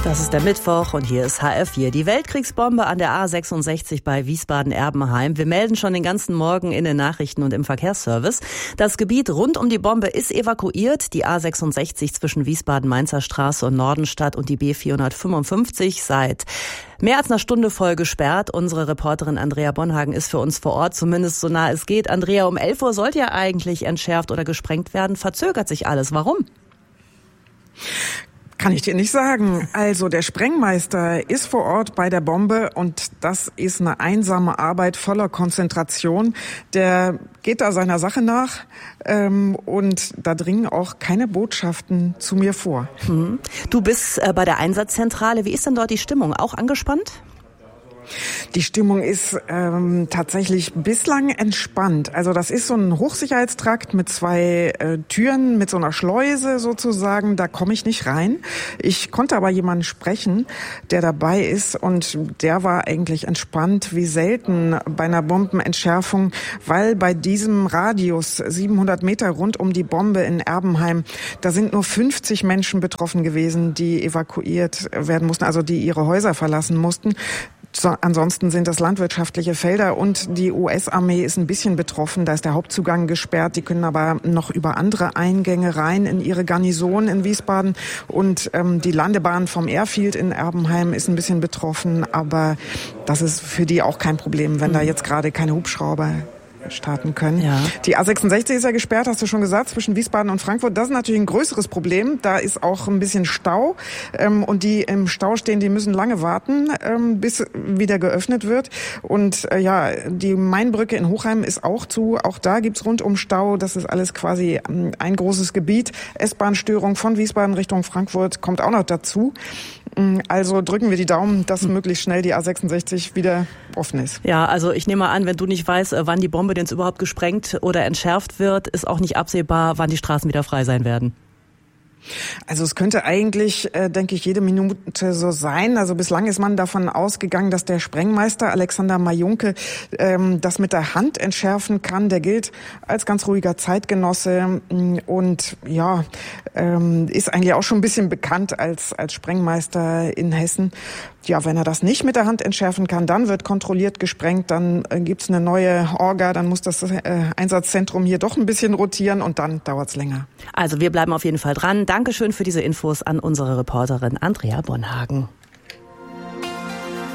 Das ist der Mittwoch und hier ist HR4. Die Weltkriegsbombe an der A66 bei Wiesbaden-Erbenheim. Wir melden schon den ganzen Morgen in den Nachrichten und im Verkehrsservice. Das Gebiet rund um die Bombe ist evakuiert. Die A66 zwischen Wiesbaden-Mainzer Straße und Nordenstadt und die B455 seit mehr als einer Stunde voll gesperrt. Unsere Reporterin Andrea Bonhagen ist für uns vor Ort, zumindest so nah es geht. Andrea, um 11 Uhr sollte ja eigentlich entschärft oder gesprengt werden. Verzögert sich alles. Warum? Kann ich dir nicht sagen. Also der Sprengmeister ist vor Ort bei der Bombe und das ist eine einsame Arbeit voller Konzentration. Der geht da seiner Sache nach und da dringen auch keine Botschaften zu mir vor. Du bist bei der Einsatzzentrale. Wie ist denn dort die Stimmung? Auch angespannt? Die Stimmung ist tatsächlich bislang entspannt. Also das ist so ein Hochsicherheitstrakt mit zwei Türen, mit so einer Schleuse sozusagen. Da komme ich nicht rein. Ich konnte aber jemanden sprechen, der dabei ist und der war eigentlich entspannt wie selten bei einer Bombenentschärfung, weil bei diesem Radius 700 Meter rund um die Bombe in Erbenheim, da sind nur 50 Menschen betroffen gewesen, die evakuiert werden mussten, also die ihre Häuser verlassen mussten. Ansonsten sind das landwirtschaftliche Felder und die US-Armee ist ein bisschen betroffen. Da ist der Hauptzugang gesperrt. Die können aber noch über andere Eingänge rein in ihre Garnison in Wiesbaden. Und die Landebahn vom Airfield in Erbenheim ist ein bisschen betroffen. Aber das ist für die auch kein Problem, wenn da jetzt gerade keine Hubschrauber starten können. Ja. Die A66 ist ja gesperrt, hast du schon gesagt, zwischen Wiesbaden und Frankfurt. Das ist natürlich ein größeres Problem. Da ist auch ein bisschen Stau. Und die im Stau stehen, die müssen lange warten, bis wieder geöffnet wird. Und die Mainbrücke in Hochheim ist auch zu. Auch da gibt's rundum Stau. Das ist alles quasi ein großes Gebiet. S-Bahn-Störung von Wiesbaden Richtung Frankfurt kommt auch noch dazu. Also drücken wir die Daumen, dass möglichst schnell die A66 wieder offen ist. Ja, also ich nehme mal an, wenn du nicht weißt, wann die Bombe denn jetzt überhaupt gesprengt oder entschärft wird, ist auch nicht absehbar, wann die Straßen wieder frei sein werden. Also es könnte eigentlich, denke ich, jede Minute so sein. Also bislang ist man davon ausgegangen, dass der Sprengmeister Alexander Majunke das mit der Hand entschärfen kann. Der gilt als ganz ruhiger Zeitgenosse und ist eigentlich auch schon ein bisschen bekannt als Sprengmeister in Hessen. Ja, wenn er das nicht mit der Hand entschärfen kann, dann wird kontrolliert gesprengt, dann gibt's eine neue Orga, dann muss das Einsatzzentrum hier doch ein bisschen rotieren und dann dauert's länger. Also wir bleiben auf jeden Fall dran. Dankeschön für diese Infos an unsere Reporterin Andrea Bonhagen.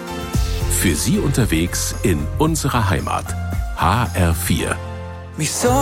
Für Sie unterwegs in unserer Heimat. HR4.